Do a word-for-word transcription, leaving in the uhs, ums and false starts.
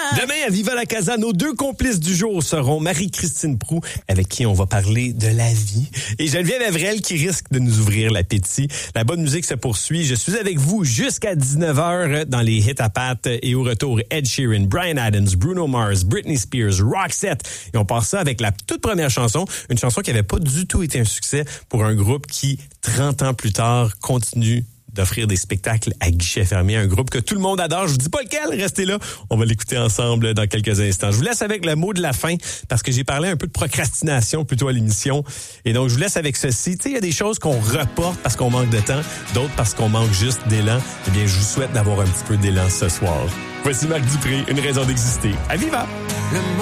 Demain, à Viva la Casa, nos deux complices du jour seront Marie-Christine Proulx, avec qui on va parler de la vie, et Geneviève Evrel, qui risque de nous ouvrir l'appétit. La bonne musique se poursuit. Je suis avec vous jusqu'à dix-neuf heures dans les hits à pattes, et au retour, Ed Sheeran, Bryan Adams, Bruno Mars, Britney Spears, Roxette. Et on part ça avec la toute première chanson, une chanson qui avait pas du tout été un succès pour un groupe qui, trente ans plus tard, continue d'offrir des spectacles à guichet fermé, un groupe que tout le monde adore. Je vous dis pas lequel, restez là. On va l'écouter ensemble dans quelques instants. Je vous laisse avec le mot de la fin parce que j'ai parlé un peu de procrastination plutôt à l'émission. Et donc, je vous laisse avec ceci. Tu sais, il y a des choses qu'on reporte parce qu'on manque de temps, d'autres parce qu'on manque juste d'élan. Eh bien, je vous souhaite d'avoir un petit peu d'élan ce soir. Voici Marc Dupré, une raison d'exister. À Viva!